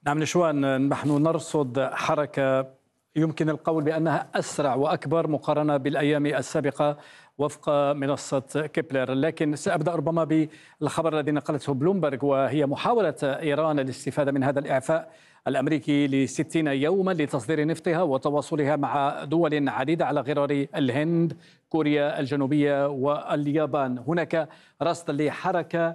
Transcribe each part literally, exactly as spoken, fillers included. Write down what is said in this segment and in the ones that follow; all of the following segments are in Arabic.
نعم نشوان، نحن نرصد حركة يمكن القول بأنها أسرع وأكبر مقارنة بالأيام السابقة وفق منصة كيبلر، لكن سأبدأ ربما بالخبر الذي نقلته بلومبرغ، وهي محاولة إيران الاستفادة من هذا الإعفاء الأمريكي لستين يوما لتصدير نفطها وتواصلها مع دول عديدة على غرار الهند، كوريا الجنوبية واليابان. هناك رصد لحركة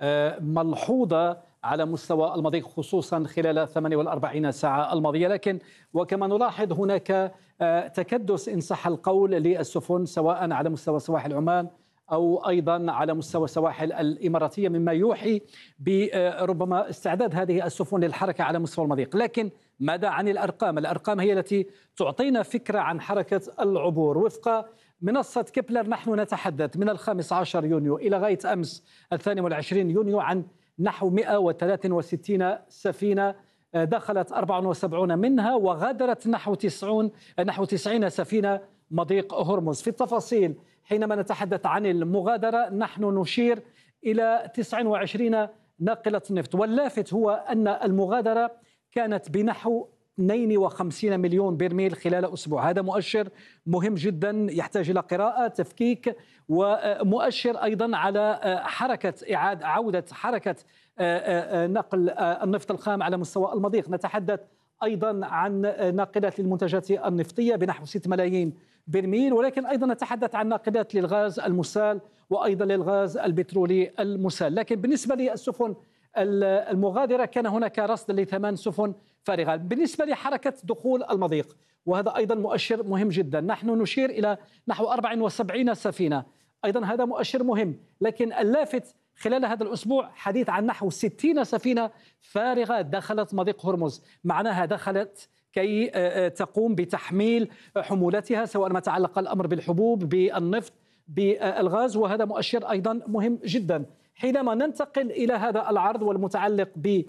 ملحوظة على مستوى المضيق خصوصا خلال ثمانية وأربعين ساعة الماضية، لكن وكما نلاحظ هناك تكدس إن صح القول للسفن سواء على مستوى سواحل عمان أو أيضا على مستوى سواحل الإماراتية، مما يوحي بربما استعداد هذه السفن للحركة على مستوى المضيق. لكن ماذا عن الأرقام؟ الأرقام هي التي تعطينا فكرة عن حركة العبور. وفق منصة كيبلر نحن نتحدث من الخامس عشر يونيو إلى غاية أمس الثاني والعشرين يونيو عن نحو مئة وثلاثة وستين سفينة، دخلت أربعة وسبعين منها وغادرت نحو تسعين نحو تسعين سفينة مضيق هرمز. في التفاصيل حينما نتحدث عن المغادرة نحن نشير إلى تسعة وعشرين ناقلة نفط، واللافت هو أن المغادرة كانت بنحو اثنين وخمسين مليون برميل خلال أسبوع. هذا مؤشر مهم جدا يحتاج إلى قراءة تفكيك، ومؤشر أيضا على حركة إعادة عودة حركة نقل النفط الخام على مستوى المضيق. نتحدث أيضا عن ناقلات للمنتجات النفطية بنحو ستة ملايين برميل، ولكن أيضا نتحدث عن ناقلات للغاز المسال وأيضا للغاز البترولي المسال. لكن بالنسبة للسفن المغادرة كان هناك رصد لثمان سفن فارغة. بالنسبة لحركة دخول المضيق، وهذا أيضا مؤشر مهم جدا، نحن نشير إلى نحو أربعة وسبعين سفينة، أيضا هذا مؤشر مهم. لكن اللافت خلال هذا الأسبوع حديث عن نحو ستين سفينة فارغة دخلت مضيق هرمز، معناها دخلت كي تقوم بتحميل حمولتها سواء ما تعلق الأمر بالحبوب بالنفط بالغاز، وهذا مؤشر أيضا مهم جدا. حينما ننتقل إلى هذا العرض والمتعلق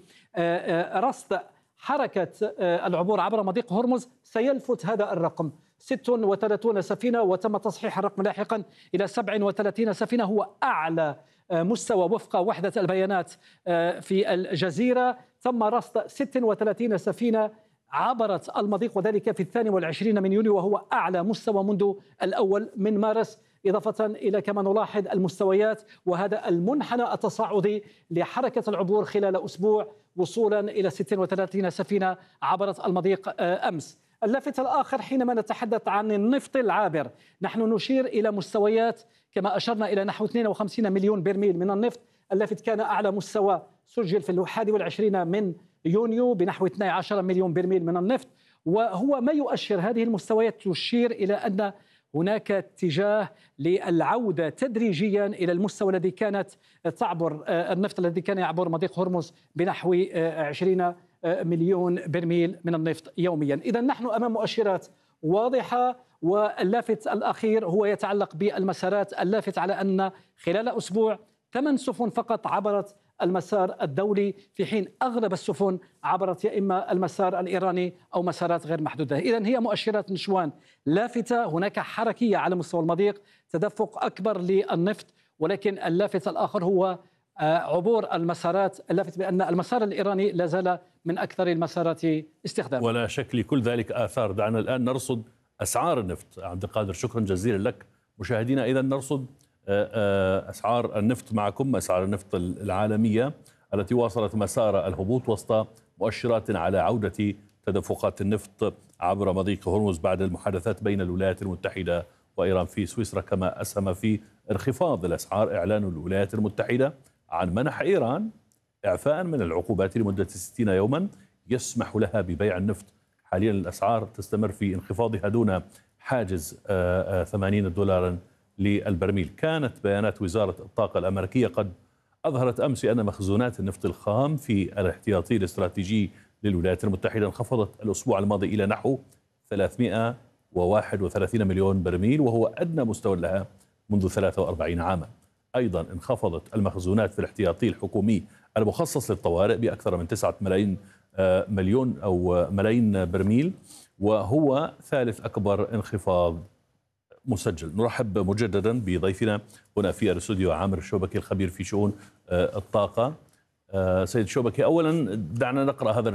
برصد حركة العبور عبر مضيق هرمز سيلفت هذا الرقم ستة وثلاثين سفينة، وتم تصحيح الرقم لاحقا إلى سبعة وثلاثين سفينة، هو أعلى مستوى وفق وحدة البيانات في الجزيرة. تم رصد ستة وثلاثين سفينة عبرت المضيق، وذلك في الثاني والعشرين من يونيو، وهو أعلى مستوى منذ الأول من مارس، إضافة إلى كما نلاحظ المستويات وهذا المنحنى التصاعدي لحركة العبور خلال أسبوع وصولا إلى ستة وثلاثين سفينة عبرت المضيق أمس. اللافت الآخر حينما نتحدث عن النفط العابر، نحن نشير إلى مستويات كما أشرنا إلى نحو اثنين وخمسين مليون برميل من النفط. اللافت كان أعلى مستوى سجل في الحادي والعشرين من يونيو بنحو اثني عشر مليون برميل من النفط، وهو ما يؤشر هذه المستويات تشير إلى أن هناك اتجاه للعودة تدريجيا إلى المستوى الذي كانت تعبر النفط الذي كان يعبر مضيق هرمز بنحو عشرين مليون برميل من النفط يوميا. إذا نحن أمام مؤشرات واضحة، واللافت الأخير هو يتعلق بالمسارات. اللافت على أن خلال أسبوع ثمان سفن فقط عبرت المسار الدولي، في حين أغلب السفن عبرت يا إما المسار الإيراني أو مسارات غير محدودة. إذن هي مؤشرات نشوان لافتة، هناك حركية على مستوى المضيق، تدفق أكبر للنفط، ولكن اللافت الآخر هو عبور المسارات. اللافت بأن المسار الإيراني لا زال من أكثر المسارات استخداما. ولا شك لكل ذلك آثار. دعنا الآن نرصد أسعار النفط. عبد القادر شكرا جزيلا لك. مشاهدينا إذا نرصد أسعار النفط معكم، أسعار النفط العالمية التي واصلت مسار الهبوط وسط مؤشرات على عودة تدفقات النفط عبر مضيق هرمز بعد المحادثات بين الولايات المتحدة وإيران في سويسرا، كما أسهم في انخفاض الأسعار إعلان الولايات المتحدة عن منح إيران إعفاء من العقوبات لمدة ستين يوما يسمح لها ببيع النفط. حاليا الأسعار تستمر في انخفاضها دون حاجز ثمانين دولارا للبرميل. كانت بيانات وزارة الطاقة الأمريكية قد أظهرت أمس أن مخزونات النفط الخام في الاحتياطي الاستراتيجي للولايات المتحدة انخفضت الأسبوع الماضي إلى نحو ثلاثمئة وواحد وثلاثين مليون برميل، وهو أدنى مستوى لها منذ ثلاثة وأربعين عاما. أيضا انخفضت المخزونات في الاحتياطي الحكومي المخصص للطوارئ بأكثر من تسعة ملايين مليون أو ملايين برميل، وهو ثالث أكبر انخفاض مسجل. نرحب مجددا بضيفنا هنا في الاستوديو عامر الشوبكي الخبير في شؤون الطاقة. سيد الشوبكي، أولا دعنا نقرأ هذا